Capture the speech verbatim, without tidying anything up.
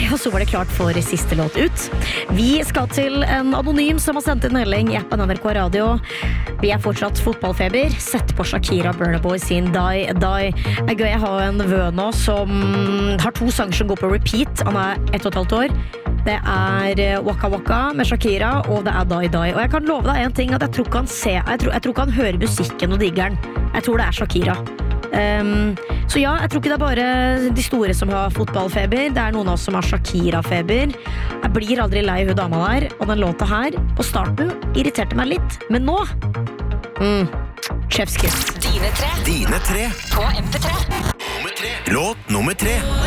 og så var det klart for siste låt ut. Vi skal til en anonym som har sendt en melding i appen N R K Radio. Vi er fortsatt fotballfeber. Sett på Shakira Burna Boy sin Die, Die. Det er gøy, jeg har en vø nå som har to sanger som går på repeat. Han er ett og et halvt år. Det er Waka Waka med Shakira, og det er Die Die. Og jeg kan love deg en ting, at jeg tror ikke han ser, jeg tror, jeg tror ikke han hører musikken og digger den. Jeg tror det er Shakira. Um, så ja, jeg tror ikke det er bare de store som har fotballfeber. Det er noen av oss som har Shakira-feber. Jeg blir aldri lei hun dama der. Og den låta her, på starten, irriterte meg litt. Men nå mm, Chef's kiss. Dine tre Dine tre på M P tre. Nummer tre Låt nummer tre